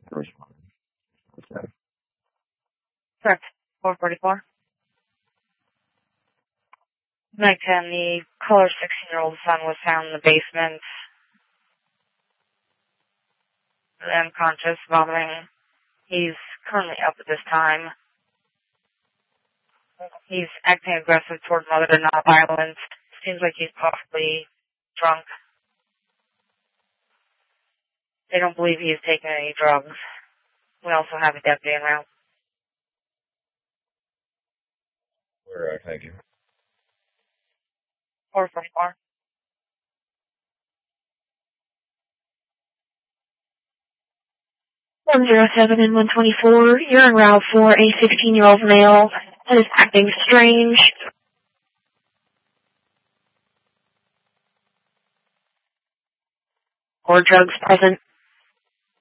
Respond. Okay. Correct. 444. Night 10, the color 16-year-old son was found in the basement. Unconscious, vomiting. He's currently up at this time. He's acting aggressive toward mother, not violent. Seems like he's possibly drunk. They don't believe he's taken any drugs. We also have a deputy en route. All right, thank you. 444. 107 and 124. You're en route for a 16-year-old male that is acting strange. Or drugs present.